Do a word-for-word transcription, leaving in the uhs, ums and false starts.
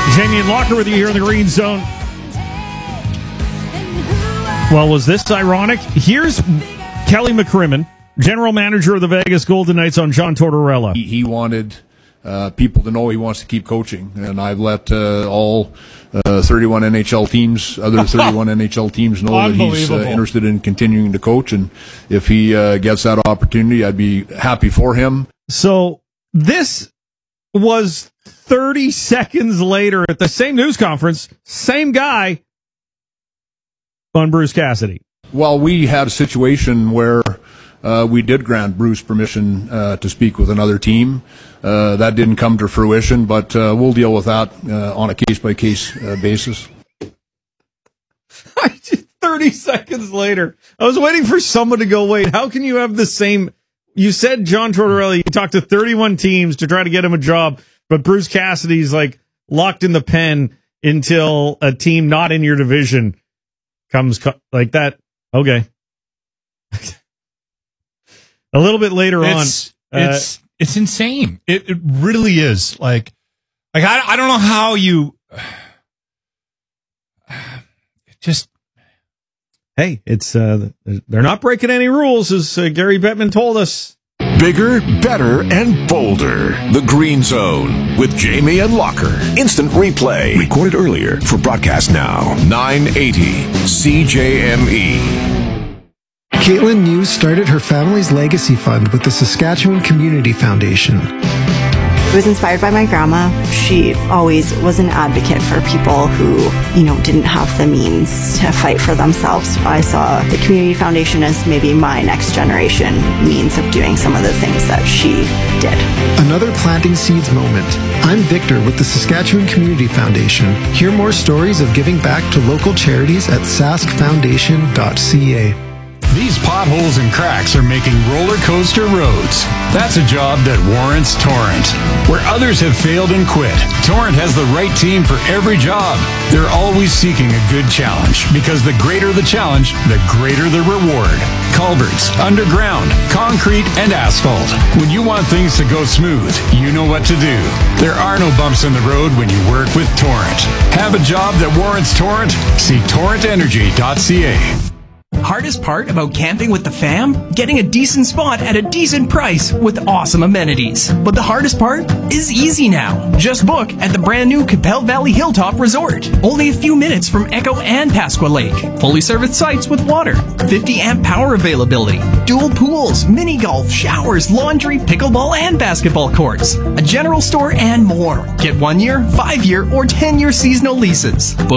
Jamie and Locker with you here in the Green Zone. Well, was this ironic? Here's Kelly McCrimmon, general manager of the Vegas Golden Knights, on John Tortorella. He, he wanted uh, people to know he wants to keep coaching, and I've let uh, all uh, thirty-one N H L teams, other thirty-one N H L teams, know that he's uh, interested in continuing to coach, and if he uh, gets that opportunity, I'd be happy for him. So this was thirty seconds later at the same news conference, same guy on Bruce Cassidy. Well, we had a situation where uh, we did grant Bruce permission uh, to speak with another team. Uh, that didn't come to fruition, but uh, we'll deal with that uh, on a case-by-case uh, basis. thirty seconds later, I was waiting for someone to go, wait, how can you have the same... You said John Tortorella, you talked to thirty-one teams to try to get him a job, but Bruce Cassidy's like locked in the pen until a team not in your division comes co- like that. Okay. A little bit later it's, on. It's uh, it's insane. It it really is. Like, like I, I don't know how you just... Hey, it's uh, they're not breaking any rules, as uh, Gary Bettman told us. Bigger, better, and bolder. The Green Zone with Jamie and Locker. Instant replay. Recorded earlier for broadcast now. nine eighty C J M E. Caitlin News started her family's legacy fund with the Saskatchewan Community Foundation. It was inspired by my grandma. She always was an advocate for people who, you know, didn't have the means to fight for themselves. I saw the Community Foundation as maybe my next generation means of doing some of the things that she did. Another planting seeds moment. I'm Victor with the Saskatchewan Community Foundation. Hear more stories of giving back to local charities at sask foundation dot c a. These potholes and cracks are making roller coaster roads. That's a job that warrants Torrent. Where others have failed and quit, Torrent has the right team for every job. They're always seeking a good challenge, because the greater the challenge, the greater the reward. Culverts, underground, concrete, and asphalt. When you want things to go smooth, you know what to do. There are no bumps in the road when you work with Torrent. Have a job that warrants Torrent? See torrent energy dot c a. Hardest part about camping with the fam? Getting a decent spot at a decent price with awesome amenities. But the hardest part is easy now. Just book at the brand new Capel Valley Hilltop Resort. Only a few minutes from Echo and Pasqua Lake. Fully serviced sites with water. fifty amp power availability. Dual pools, mini golf, showers, laundry, pickleball, and basketball courts. A general store and more. Get one year, five year, or ten year seasonal leases. Book